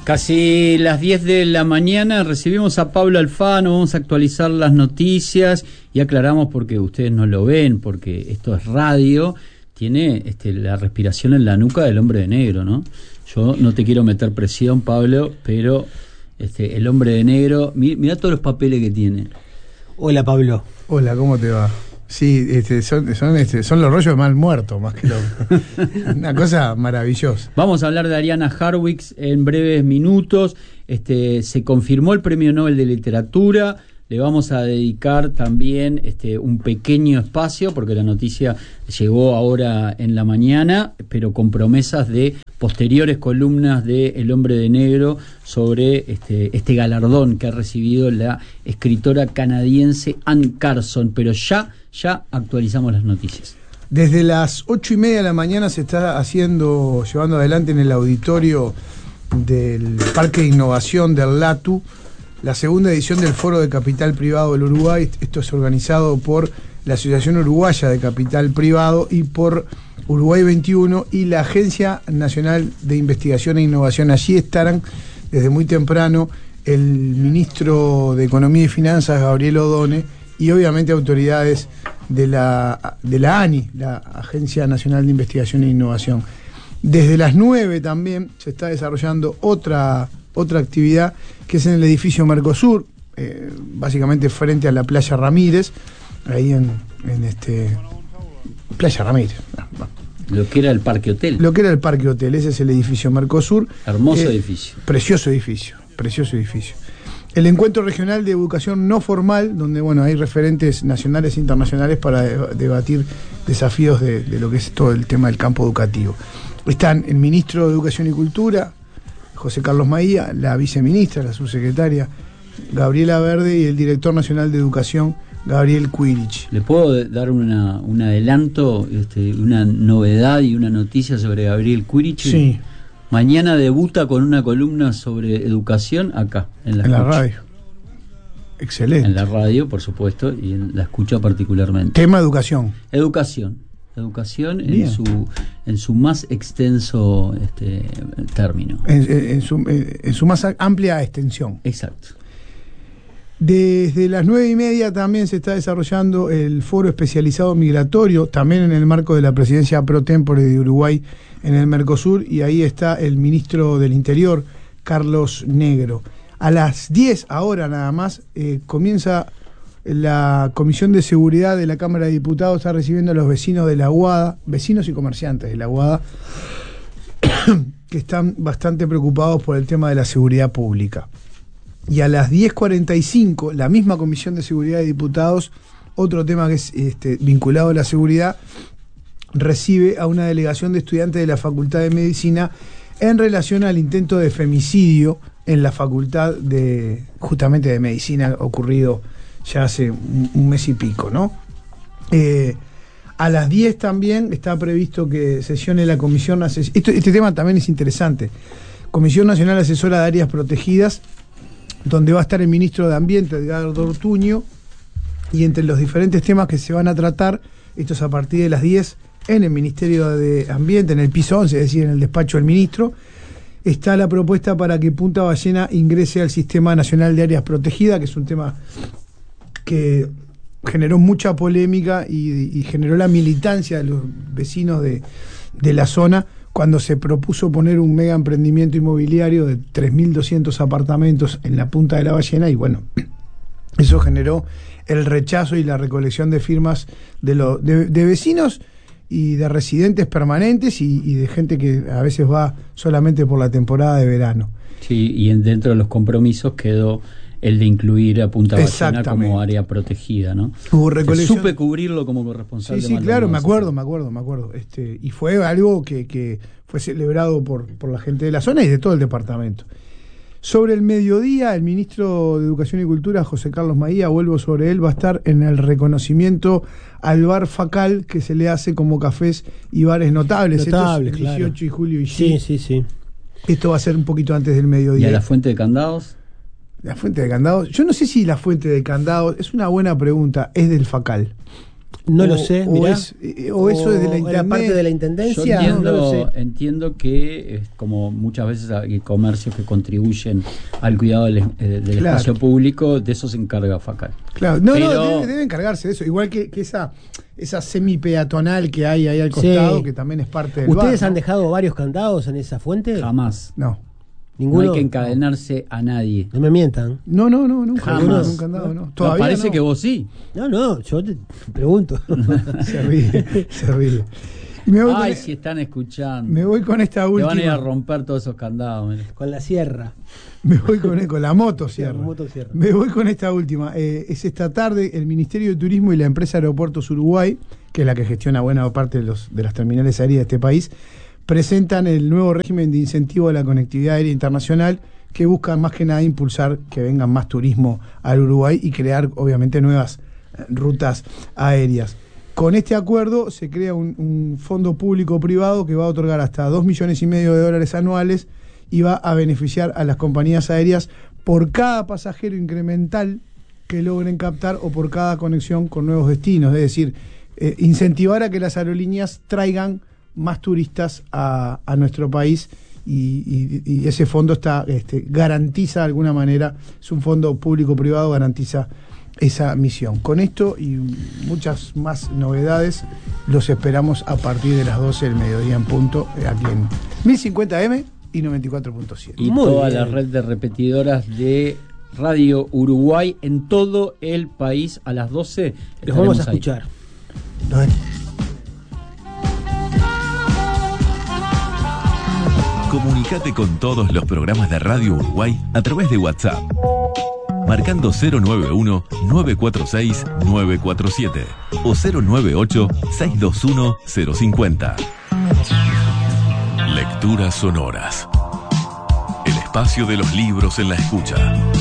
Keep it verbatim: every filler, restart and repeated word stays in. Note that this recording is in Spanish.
Casi las diez de la mañana recibimos a Pablo Alfano, vamos a actualizar las noticias y aclaramos porque ustedes no lo ven, porque esto es radio, tiene este, la respiración en la nuca del hombre de negro, ¿no? Yo no te quiero meter presión, Pablo, pero este, el hombre de negro, mi, mirá todos los papeles que tiene. Hola, Pablo. Hola, ¿cómo te va? Sí, este, son, son, este, son los rollos de mal muerto, más que lo... Una cosa maravillosa. Vamos a hablar de Ariana Harwicz en breves minutos. Este, se confirmó el Premio Nobel de Literatura. Le vamos a dedicar también este, un pequeño espacio, porque la noticia llegó ahora en la mañana, pero con promesas de posteriores columnas de El Hombre de Negro sobre este, este galardón que ha recibido la escritora canadiense Anne Carson. Pero ya, ya actualizamos las noticias. Desde las ocho y media de la mañana se está haciendo, llevando adelante en el auditorio del Parque de Innovación del LATU, la segunda edición del Foro de Capital Privado del Uruguay. Esto es organizado por la Asociación Uruguaya de Capital Privado y por Uruguay veintiuno y la Agencia Nacional de Investigación e Innovación. Allí estarán desde muy temprano el ministro de Economía y Finanzas, Gabriel Odone, y obviamente autoridades de la, de la A N I, la Agencia Nacional de Investigación e Innovación. Desde las nueve también se está desarrollando otra... otra actividad que es en el edificio Mercosur, eh, básicamente frente a la Playa Ramírez, ahí en, en este Playa Ramírez. Lo que era el Parque Hotel. Lo que era el Parque Hotel, ese es el edificio Mercosur. Hermoso eh, edificio. Precioso edificio, precioso edificio. El encuentro regional de educación no formal, donde bueno hay referentes nacionales e internacionales para de, debatir desafíos de, de lo que es todo el tema del campo educativo. Están el ministro de Educación y Cultura, José Carlos Maía, la viceministra, la subsecretaria Gabriela Verde y el director nacional de Educación, Gabriel Quirich. ¿Le puedo dar una, un adelanto, este, una novedad y una noticia sobre Gabriel Quirich? Sí. Mañana debuta con una columna sobre educación acá, en la, en la radio. Excelente. En la radio, por supuesto, y en la escucha particularmente. Tema educación. Educación. Educación en su, en su más extenso este, término. En, en, en, su, en su más amplia extensión. Exacto. Desde las nueve y media también se está desarrollando el foro especializado migratorio, también en el marco de la presidencia pro tempore de Uruguay en el Mercosur, y ahí está el ministro del Interior, Carlos Negro. A las diez, ahora nada más, eh, comienza... La Comisión de Seguridad de la Cámara de Diputados está recibiendo a los vecinos de La Aguada, vecinos y comerciantes de La Aguada, que están bastante preocupados por el tema de la seguridad pública. Y a las diez cuarenta y cinco, la misma Comisión de Seguridad de Diputados, otro tema que es este, vinculado a la seguridad, recibe a una delegación de estudiantes de la Facultad de Medicina en relación al intento de femicidio en la Facultad de, justamente de Medicina, ocurrido ya hace un, un mes y pico, ¿no? Eh, a las diez también está previsto que sesione la Comisión Ases- Esto, este tema también es interesante. Comisión Nacional Asesora de Áreas Protegidas, donde va a estar el ministro de Ambiente, Edgardo Ortuño, y entre los diferentes temas que se van a tratar, esto es a partir de las diez, en el Ministerio de Ambiente, en el piso once, es decir, en el despacho del ministro, está la propuesta para que Punta Ballena ingrese al Sistema Nacional de Áreas Protegidas, que es un tema que generó mucha polémica y, y generó la militancia de los vecinos de, de la zona cuando se propuso poner un mega emprendimiento inmobiliario de tres mil doscientos apartamentos en la Punta de la Ballena, y bueno, eso generó el rechazo y la recolección de firmas de, lo, de, de vecinos y de residentes permanentes y, y de gente que a veces va solamente por la temporada de verano. Sí, y en, dentro de los compromisos quedó el de incluir a Punta Ballena como área protegida, ¿no? Hubo recolección. Supe cubrirlo como corresponsal. Sí, sí, claro, me acuerdo, me acuerdo, me acuerdo. Este, y fue algo que, que fue celebrado por, por la gente de la zona y de todo el departamento. Sobre el mediodía, el ministro de Educación y Cultura, José Carlos Maía, vuelvo sobre él, va a estar en el reconocimiento al bar Facal que se le hace como cafés y bares notables. Notables, Esto es el dieciocho claro. y julio y Sí, sí, sí. Esto va a ser un poquito antes del mediodía. ¿Y a la fuente de candados? La fuente de candados. Yo no sé si la fuente de candados, es una buena pregunta, es del Facal. No o, lo sé, o, mirá. es, o eso es de la era parte de la intendencia. Yo entiendo, no lo sé. entiendo que es como muchas veces hay comercios que contribuyen al cuidado del, eh, del Claro. espacio público, de eso se encarga Facal. Claro, no, Pero- no, debe, debe encargarse de eso. Igual que, que esa, esa semi-peatonal que hay ahí al costado, Sí. que también es parte del ¿Ustedes bar, han ¿no? dejado varios candados en esa fuente? Jamás. No. ¿Ninguno? No hay que encadenarse a nadie. No me mientan. No, no, no, nunca. Jamás. Nunca andado, no. No, Todavía parece no. que vos sí. No, no, yo te pregunto. Se ríe, se ríe. Y me voy, Ay, con, si están escuchando. me voy con esta Te van a ir a última. romper todos esos candados. mirá. Con la sierra. Me voy con, con la motosierra. La motosierra. Me voy con esta última. Eh, es esta tarde el Ministerio de Turismo y la empresa Aeropuertos Uruguay, que es la que gestiona buena parte de, los, de las terminales aéreas de este país, presentan el nuevo régimen de incentivo a la conectividad aérea internacional, que busca más que nada impulsar que venga más turismo al Uruguay y crear obviamente nuevas eh, rutas aéreas. Con este acuerdo se crea un, un fondo público-privado que va a otorgar hasta dos millones y medio de dólares anuales y va a beneficiar a las compañías aéreas por cada pasajero incremental que logren captar o por cada conexión con nuevos destinos. Es decir, eh, incentivar a que las aerolíneas traigan más turistas a, a nuestro país y, y, y ese fondo está este, garantiza de alguna manera, es un fondo público-privado, garantiza esa misión. Con esto y muchas más novedades los esperamos a partir de las doce del mediodía en punto, eh, aquí en mil cincuenta eme y noventa y cuatro punto siete. Y Muy toda bien. la red de repetidoras de Radio Uruguay en todo el país a las doce. Los vamos a estaremos ahí. escuchar. Comunicate con todos los programas de Radio Uruguay a través de WhatsApp. Marcando cero nueve uno, nueve cuatro seis, nueve cuatro siete o cero nueve ocho, seis dos uno, cero cinco cero. Lecturas sonoras. El espacio de los libros en la escucha.